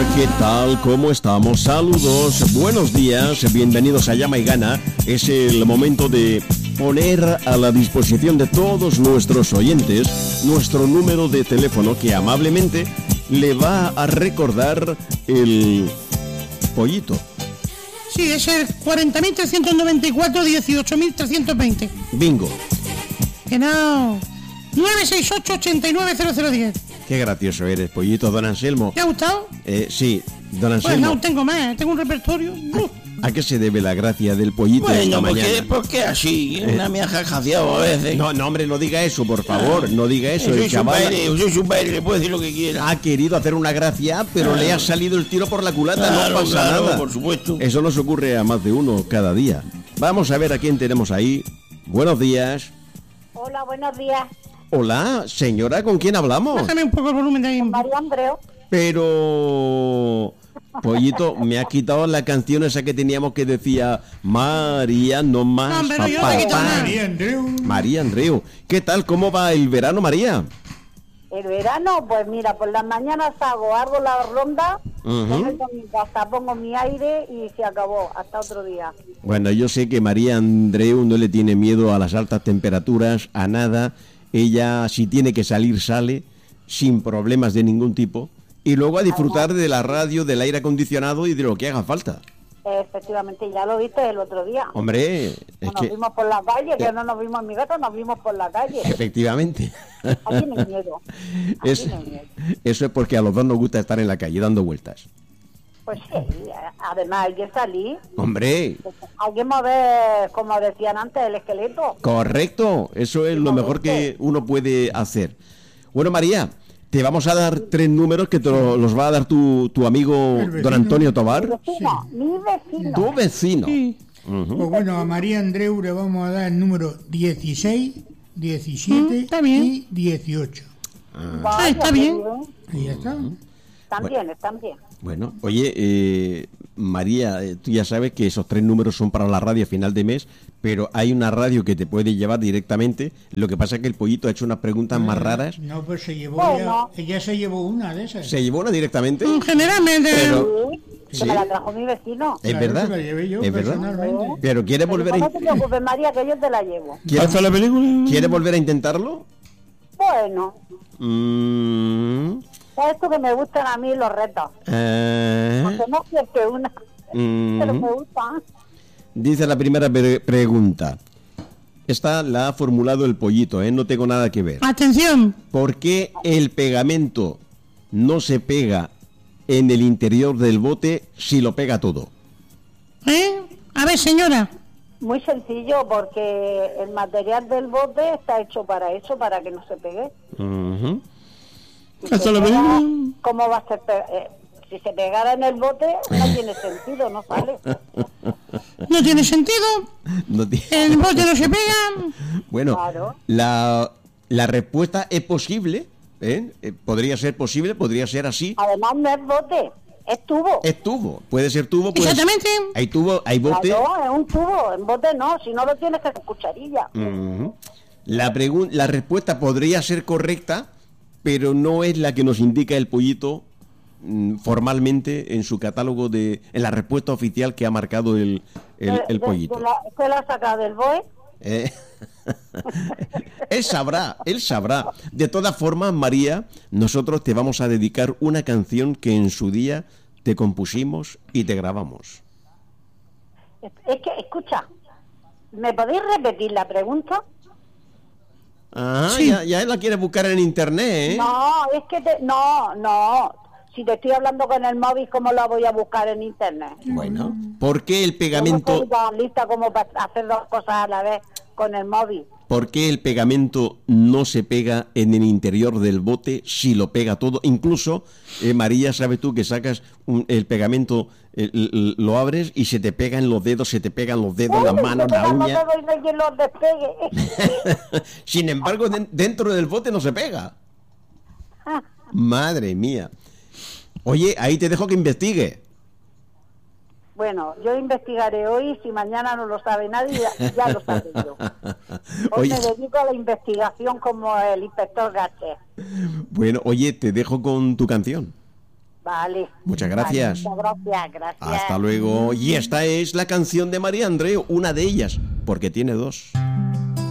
¿qué tal? ¿Cómo estamos? Saludos, buenos días, bienvenidos a Llama y Gana. Es el momento de poner a la disposición de todos nuestros oyentes nuestro número de teléfono que amablemente le va a recordar el pollito. Sí, es el 40.394, 18.320. Bingo. Que no. 968-890010. Qué gracioso eres, pollito, don Anselmo. ¿Te ha gustado? Sí, don Pues Anselmo. no, tengo más, tengo un repertorio. ¿A qué se debe la gracia del pollito esta Bueno, mañana? porque así, una me ha jajaceado a veces. No, hombre, no diga eso, por favor, no diga eso. Soy El su chaval padre, soy su padre, le puedo decir lo que quiera. ha querido hacer una gracia, pero le ha salido el tiro por la culata, Claro, no pasa claro, nada. por supuesto. Eso nos ocurre a más de uno cada día. Vamos a ver a quién tenemos ahí. Buenos días. Hola, buenos días. Hola, señora, ¿con quién hablamos? Bájame un poco el volumen de ahí. María Andreu. Pero... Pollito, me ha quitado la canción esa que teníamos que decía María, no más, No, pero yo papá, te quito papá. nada. María Andreu. ¿Qué tal? ¿Cómo va el verano, María? El verano, pues mira, por las mañanas hago la ronda, Ujú. me meto en mi casa, pongo mi aire y se acabó, hasta otro día. Bueno, yo sé que María Andreu no le tiene miedo a las altas temperaturas, a nada. Ella, si tiene que salir, sale, sin problemas de ningún tipo. Y luego a disfrutar de la radio, del aire acondicionado y de lo que haga falta. Efectivamente, ya lo viste el otro día. Hombre, es Nos que... vimos por la calle, que no nos vimos en mi gato, nos vimos por la calle. Efectivamente. Aquí no hay miedo. Aquí Es- no hay miedo. Eso es porque a los dos nos gusta estar en la calle dando vueltas. Pues sí, además hay que salir, Hombre, hay que mover, como decían antes, el esqueleto. correcto. Eso es lo mejor que uno puede hacer. Bueno, María, te vamos a dar 3 números que te los va a dar tu amigo don Antonio Tobar. Mi vecino. Tu vecino. Sí. Ujú. Pues bueno, a María Andreu le vamos a dar el número 16, 17 está bien. y 18. Vaya, está qué bien. Ahí ya está. Están bien. Bueno, oye, María, tú ya sabes que esos 3 números son para la radio a final de mes, pero hay una radio que te puede llevar directamente. Lo que pasa es que el pollito ha hecho unas preguntas más raras. No, pues se llevó Bueno. ella se llevó una de esas. ¿Se llevó una directamente? Generalmente. Pero, Sí, sí. que me la trajo mi vecino. ¿Es Claro, verdad? se la llevé yo ¿Es verdad? personalmente. Pero ¿quiere volver No a, te preocupes, María, que yo te la llevo. ¿Hasta la película? ¿quiere volver a intentarlo? Bueno, sabes tú que me gustan a mí los retos. Aunque no acierte una, pero me gustan. Dice la primera pregunta. Esta la ha formulado el pollito, no tengo nada que ver. Atención. ¿Por qué el pegamento no se pega en el interior del bote si lo pega todo? A ver, señora. Muy sencillo, porque el material del bote está hecho para eso, para que no se pegue. Ujú. Si Hasta se la pega, película. ¿cómo va a ser? Si se pegara en el bote, no tiene sentido, no sale. No tiene sentido. No tiene- El bote no se pega. Bueno, Claro. la respuesta es posible, podría ser posible, podría ser así. Además, no es bote, es tubo. Es tubo, puede ser tubo, puede Exactamente. Hay tubo, hay bote. Claro, es un tubo, en bote no, si no lo tienes que con cucharilla. Ujú. La respuesta podría ser correcta, pero no es la que nos indica el pollito formalmente en su catálogo en la respuesta oficial que ha marcado el pollito. ¿Se la ha sacado del BOE? Eh, él sabrá. De todas formas, María, nosotros te vamos a dedicar una canción que en su día te compusimos y te grabamos. Es que, escucha, ¿me podéis repetir la pregunta? Ah, Sí. ya la quieres buscar en internet, ¿eh? No, es que no. Si te estoy hablando con el móvil, ¿cómo lo voy a buscar en internet? Bueno, ¿por qué el Yo no pegamento, soy tan lista como para hacer dos cosas a la vez con el móvil. por qué el pegamento no se pega en el interior del bote si lo pega todo? Incluso, María, sabes tú que sacas el pegamento, lo abres y se te pegan los dedos, las manos, la No uña. te doy de que los despegue. Sin embargo, dentro del bote no se pega. Madre mía. Oye, ahí te dejo que investigue. Bueno, yo investigaré hoy, si mañana no lo sabe nadie, ya lo sabré yo. Hoy Oye. me dedico a la investigación como el inspector Garcés. Bueno, oye, te dejo con tu canción. Vale. Muchas gracias. Vale, muchas gracias. Hasta luego. Y esta es la canción de María Andreu, una de ellas, porque tiene dos.